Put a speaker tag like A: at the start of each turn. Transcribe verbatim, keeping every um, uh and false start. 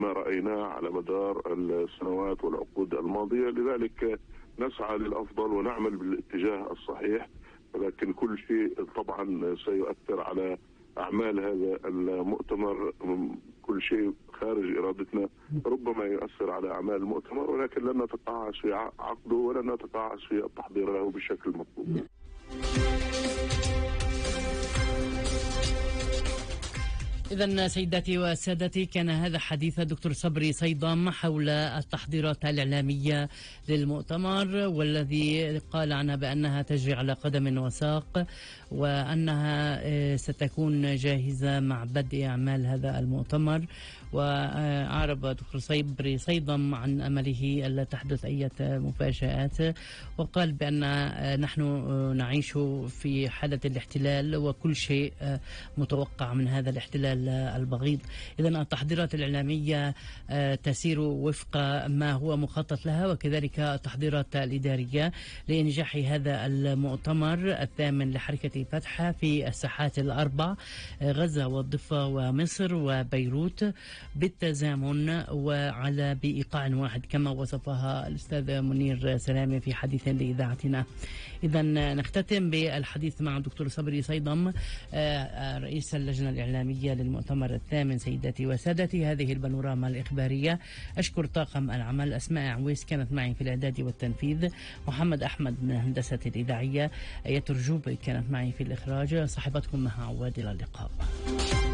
A: ما رأيناه على مدار السنوات والعقود الماضية. لذلك نسعى للأفضل ونعمل بالاتجاه الصحيح، ولكن كل شيء طبعا سيؤثر على أعمال هذا المؤتمر. كل شيء خارج إرادتنا ربما يؤثر على أعمال المؤتمر، ولكن لن نتقاعس في عقده ولن نتقاعس في التحضير له بالشكل المطلوب.
B: إذن سيداتي وسادتي، كان هذا حديث الدكتور صبري صيدام حول التحضيرات الإعلامية للمؤتمر، والذي قال عنها بأنها تجري على قدم وساق، وأنها ستكون جاهزة مع بدء أعمال هذا المؤتمر. وأعرب دكتور صبري صيدام عن أمله ألا تحدث أي مفاجآت، وقال بأن نحن نعيش في حالة الاحتلال وكل شيء متوقع من هذا الاحتلال البغيض. إذن التحضيرات الإعلامية تسير وفق ما هو مخطط لها، وكذلك التحضيرات الإدارية لإنجاح هذا المؤتمر الثامن لحركة فتح في الساحات الأربع، غزة والضفة ومصر وبيروت، بالتزامن وعلى بإيقاع واحد كما وصفها الأستاذ منير سلامي في حديث لإذاعتنا. إذن نختتم بالحديث مع الدكتور صبري صيدام رئيس اللجنة الإعلامية للمؤتمر الثامن. سيداتي وسادتي، هذه البانوراما الإخبارية. أشكر طاقم العمل، أسماء عويس كانت معي في الإعداد والتنفيذ، محمد أحمد من الهندسة الإذاعية، آية رجوب كانت معي في الإخراج، صاحبتكم مها عواد. إلى اللقاء.